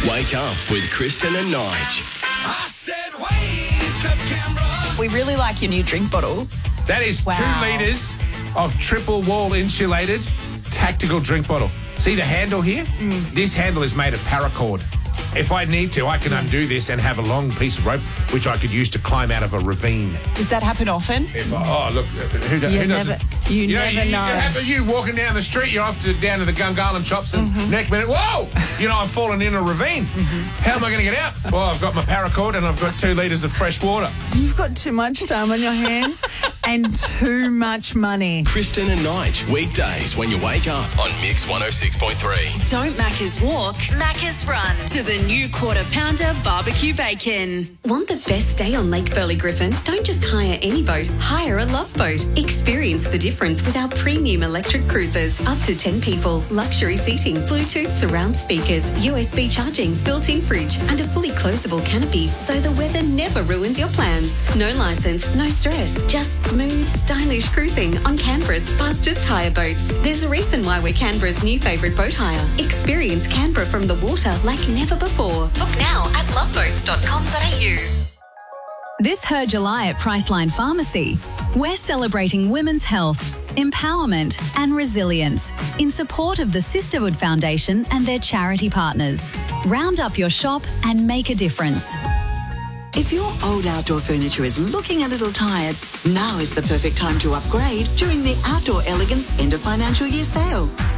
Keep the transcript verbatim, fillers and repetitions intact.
Wake up with Kristen and Nige. I said wake up, Canberra. We really like your new drink bottle. That is Wow. two litres of triple wall insulated tactical drink bottle. See the handle here? Mm. This handle is made of paracord. If I need to, I can undo this and have a long piece of rope, which I could use to climb out of a ravine. Does that happen often? If I, oh, look, who, do, You who doesn't? never- you know, never you, know. You, have, you walking down the street, you're off to down to the Gungahlin shops and mm-hmm. next minute, whoa! You know, I've fallen in a ravine. Mm-hmm. How am I going to get out? Well, I've got my paracord and I've got two litres of fresh water. You've got too much time on your hands and too much money. Kristen and Nige, weekdays when you wake up on Mix one oh six point three. Don't Macca's walk, Macca's run to the new quarter pounder barbecue bacon. Want the best day on Lake Burley Griffin? Don't just hire any boat, hire a Love Boat. Experience the difference with our premium electric cruisers. Up to ten people, luxury seating, Bluetooth surround speakers, U S B charging, built-in fridge and a fully closable canopy so the weather never ruins your plans. No licence, no stress, just smooth, stylish cruising on Canberra's fastest hire boats. There's a reason why we're Canberra's new favourite boat hire. Experience Canberra from the water like never before. Book now at loveboats dot com dot a u. This Her July at Priceline Pharmacy, we're celebrating women's health, empowerment and resilience in support of the Sisterhood Foundation and their charity partners. Round up your shop and make a difference. If your old outdoor furniture is looking a little tired, now is the perfect time to upgrade during the Outdoor Elegance End of Financial Year sale.